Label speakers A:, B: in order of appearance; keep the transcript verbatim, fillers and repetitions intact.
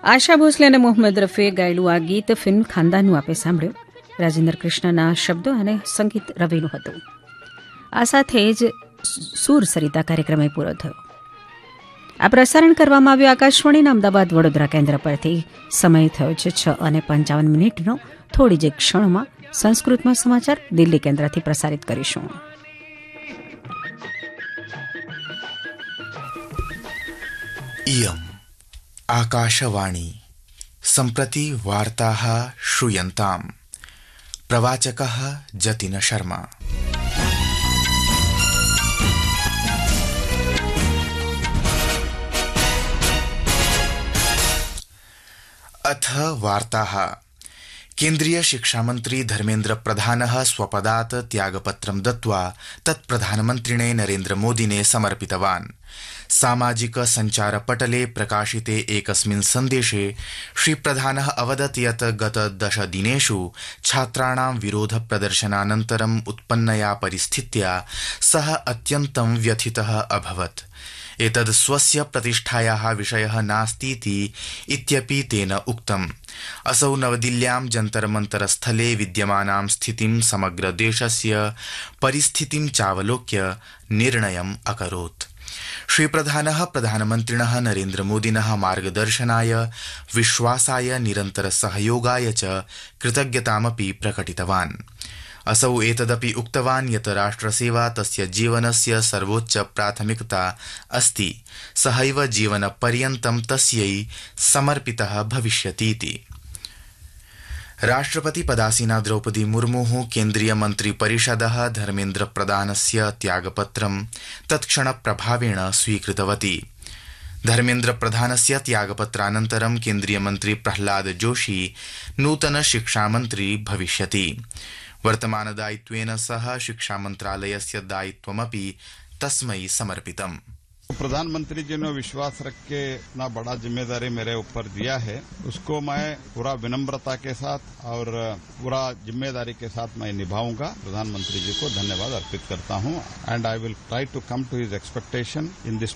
A: આશા ભોસલે અને મોહમ્મદ રફીએ ગાયેલું આ ગીત ફિલ્મ ખાનદાનનું આપે સાંભળ્યું. રાજેન્દ્ર કૃષ્ણના શબ્દો અને સંગીત રવિનું હતું. આ સાથે જ સૂર સરિતા કાર્યક્રમ પૂરો થયો. આ પ્રસારણ કરવામાં આવ્યું આકાશવાણીના અમદાવાદ વડોદરા કેન્દ્ર પરથી. સમય થયો છે છ અને પંચાવન મિનિટનો. થોડી જ ક્ષણોમાં સંસ્કૃતમાં સમાચાર દિલ્હી કેન્દ્રથી પ્રસારિત કરીશું.
B: इयम् आकाशवाणी सम्प्रति वार्ताः श्रूयन्ताम्. प्रवाचकः जतिन शर्मा. अथ वार्ताः. केन्द्रीय शिक्षामन्त्री धर्मेन्द्र प्रधानः स्वपदात् त्यागपत्रं दत्त्वा तत् प्रधानमन्त्रिणे नरेन्द्र मोदिने समर्पितवान्. सामाजिक सञ्चारपटले प्रकाशिते एकस्मिन् सन्देशे श्रीप्रधानः अवदत् यत् गत दश दिनेषु छात्राणां विरोध प्रदर्शनानन्तरम् उत्पन्नया परिस्थित्या सः अत्यन्तं व्यथितः अभवत्. एतद् स्वस्य प्रतिष्ठायाः विषयः नास्तीति इत्यपि तेन उक्तम्. असौ नवदिल्ल्यां जन्तर मन्तर स्थले विद्यमानां स्थितिं समग्र देशस्य परिस्थितिं चावलोक्य निर्णयम् अकरोत्. श्रीप्रधानः प्रधानमन्त्रिणः नरेन्द्रमोदिनः मार्गदर्शनाय विश्वासाय निरन्तर सहयोगाय च कृतज्ञतामपि प्रकटितवान्. असौ एतदपि उक्तवान् यत् राष्ट्रसेवा तस्य जीवनस्य सर्वोच्च प्राथमिकता अस्ति. सहैव जीवनपर्यन्तं तस्यै समर्पितः भविष्यतीति. राष्ट्रपति पदासीना द्रौपदी मुर्मुः केन्द्रीय मन्त्रिपरिषदः धर्मेन्द्र प्रधानस्य त्यागपत्रं तत्क्षणप्रभावेण स्वीकृतवती. धर्मेन्द्र प्रधानस्य त्यागपत्रानन्तरं केन्द्रीयमन्त्री प्रह्लाद जोशी नूतन शिक्षामन्त्री भविष्यति. वर्तमानदायित्वेन सह शिक्षामन्त्रालयस्य दायित्वमपि तस्मै समर्पितम्.
C: प्रधानमंत्री जी ने विश्वास रख के इतना बड़ा जिम्मेदारी मेरे ऊपर दिया है, उसको मैं पूरा विनम्रता के साथ और पूरा जिम्मेदारी के साथ मैं निभाऊंगा. प्रधानमंत्री जी को धन्यवाद अर्पित करता हूं and I will try to come to his expectation in this